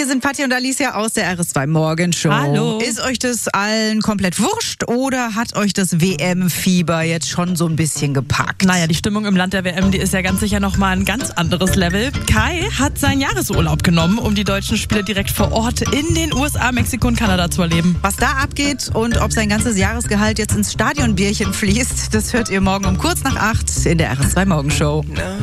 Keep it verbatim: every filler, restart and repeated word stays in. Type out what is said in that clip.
Hier sind Patti und Alicia aus der R S zwei Morgenshow. Hallo. Ist euch das allen komplett wurscht oder hat euch das W M-Fieber jetzt schon so ein bisschen gepackt? Naja, die Stimmung im Land der W M, die ist ja ganz sicher nochmal ein ganz anderes Level. Kai hat seinen Jahresurlaub genommen, um die deutschen Spiele direkt vor Ort in den U S A, Mexiko und Kanada zu erleben. Was da abgeht und ob sein ganzes Jahresgehalt jetzt ins Stadionbierchen fließt, das hört ihr morgen um kurz nach acht in der R S zwei Morgenshow.